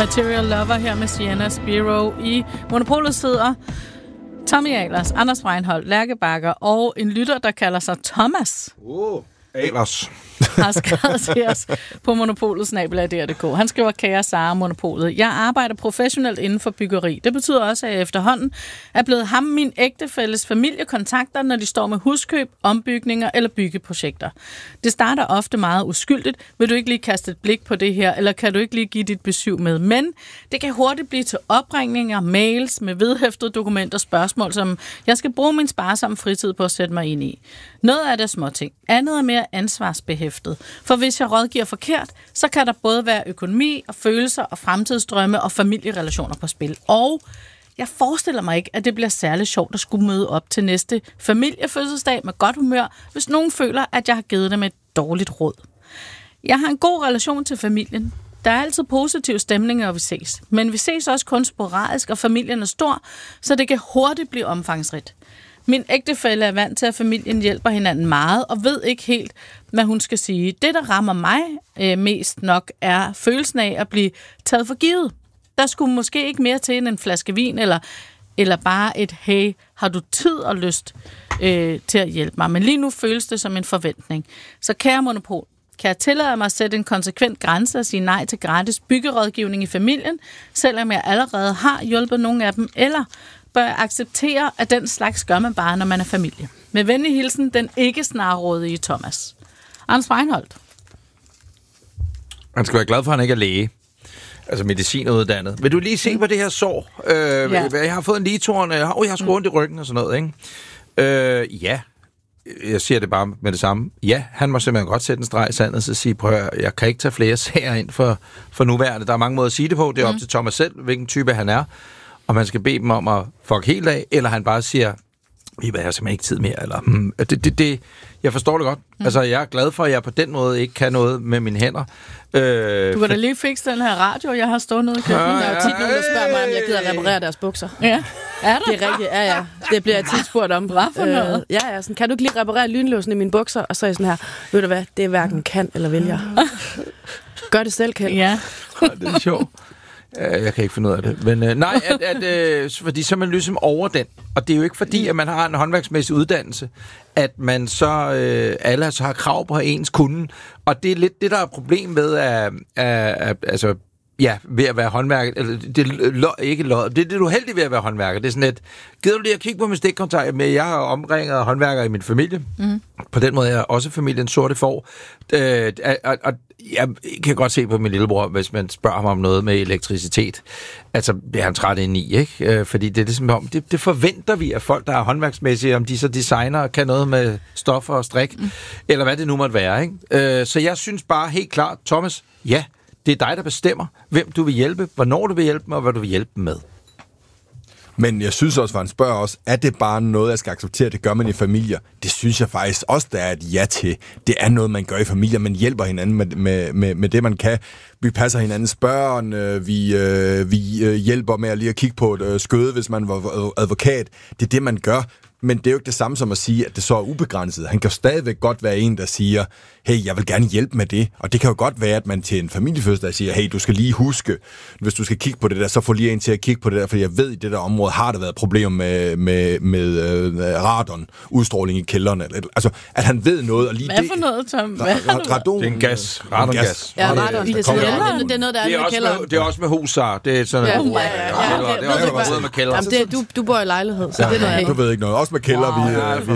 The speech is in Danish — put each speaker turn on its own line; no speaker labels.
Material Lover her med Sienna Spiro. I Monopolet sidder Tommy Ahlers, Anders Breinholt, Lærke Bagger og en lytter, der kalder sig Thomas.
Ahlers
har skrevet til os på monopolet@dr.dk. Han skriver: Kære Sara, Monopolet. Jeg arbejder professionelt inden for byggeri. Det betyder også, at jeg efterhånden er blevet ham min ægtefælles familiekontakter, når de står med huskøb, ombygninger eller byggeprojekter. Det starter ofte meget uskyldigt. Vil du ikke lige kaste et blik på det her, eller kan du ikke lige give dit besøg med? Men det kan hurtigt blive til opringninger, mails med vedhæftede dokumenter, spørgsmål, som jeg skal bruge min sparsomme fritid på at sætte mig ind i. Noget af det er småting. Andet er mere ansvarsbehæftet. For hvis jeg rådgiver forkert, så kan der både være økonomi og følelser og fremtidsdrømme og familierelationer på spil. Og jeg forestiller mig ikke, at det bliver særlig sjovt at skulle møde op til næste familiefødselsdag med godt humør, hvis nogen føler, at jeg har givet dem et dårligt råd. Jeg har en god relation til familien. Der er altid positiv stemning, når vi ses. Men vi ses også kun sporadisk, og familien er stor, så det kan hurtigt blive omfangsrigt. Min ægtefælle er vant til, at familien hjælper hinanden meget, og ved ikke helt, hvad hun skal sige. Det, der rammer mig mest nok, er følelsen af at blive taget for givet. Der skulle måske ikke mere til end en flaske vin, eller bare et, hey, har du tid og lyst til at hjælpe mig? Men lige nu føles det som en forventning. Så kære Monopol, kan jeg tillade mig at sætte en konsekvent grænse og sige nej til gratis byggerådgivning i familien, selvom jeg allerede har hjulpet nogle af dem, eller bør jeg acceptere, at den slags gør man bare, når man er familie? Med venlig hilsen, den ikke snarrådige Thomas. Anders Breinholt.
Han skal være glad for, at han ikke er læge. Altså medicinuddannet. Vil du lige se på det her sår? Ja. Jeg har fået en ligetårn. Jeg har sgu ondt i ryggen og sådan noget, ikke? Ja. Jeg siger det bare med det samme. Ja, han må simpelthen godt sætte en streg i sandet og sige, prøv at jeg kan ikke tage flere sager ind for nuværende. Der er mange måder at sige det på. Det er op til Thomas selv, hvilken type han er. Og man skal bede dem om at fuck helt af, eller han bare siger, jeg har simpelthen ikke tid mere, eller jeg forstår det godt. Altså, jeg er glad for, at jeg på den måde ikke kan noget med mine hænder.
Du kan da lige fikse den her radio, jeg har stået nede i køkkenet. Der er jo tit nogen, der spørger mig, om jeg gider reparere deres bukser.
Ja. Er der?
Det er rigtigt, ja. Det bliver jeg tit spurgt om.
Hvad for noget?
Ja, sådan, kan du ikke lige reparere lynlåsen i mine bukser? Og så er jeg sådan her, ved du hvad, det er hverken kan eller vil jeg. Gør det selv, Kjeld.
Ja.
Det er sjovt. Jeg kan ikke finde ud af det. Men nej, fordi så er man ligesom over den. Og det er jo ikke fordi, at man har en håndværksmæssig uddannelse, at man så alle så har krav på ens kunde. Og det er lidt det, der er problem med altså, ja, ved at være håndværker. Eller, det er ikke lod. Det er du heldig ved at være håndværker. Det er sådan et, gider du lige at kigge på min stikkontakt? Men jeg har omringet af håndværkere i min familie. På den måde er jeg også familien sorte får. Og jeg kan godt se på min lillebror, hvis man spørger ham om noget med elektricitet. Altså, det er han træt ind i, ikke? Fordi det er ligesom om, det forventer vi af folk, der er håndværksmæssige, om de så designer og kan noget med stoffer og strik, eller hvad det nu måtte være, ikke? Så jeg synes bare helt klart, Thomas, ja, det er dig, der bestemmer, hvem du vil hjælpe, hvornår du vil hjælpe dem, og hvad du vil hjælpe dem med.
Men jeg synes også, at han spørger os, er det bare noget, jeg skal acceptere, det gør man i familier? Det synes jeg faktisk også, der er et ja til. Det er noget, man gør i familier. Man hjælper hinanden med det, man kan. Vi passer hinandens børn. Vi hjælper med at lige at kigge på et skøde, hvis man var advokat. Det er det, man gør. Men det er jo ikke det samme som at sige, at det så er ubegrænset. Han kan stadigvæk godt være en, der siger, hey, jeg vil gerne hjælpe med det. Og det kan jo godt være, at man til en familiefødselsdag siger, hey, du skal lige huske, hvis du skal kigge på det der, så få lige en til at kigge på det der, for jeg ved, i det der område har der været problemer med radon, udstråling i kælderne. Altså, at han ved noget. Og lige
hvad for noget, Tom?
Radon. Det er en gas. Radongas.
Ja, radon. Det er noget, der er i kælderen.
Det er også med husar. Det er sådan noget. Det er også med kælder.
Du bor i lejlighed, så det er noget.
Du ved ikke noget. Også med kælder,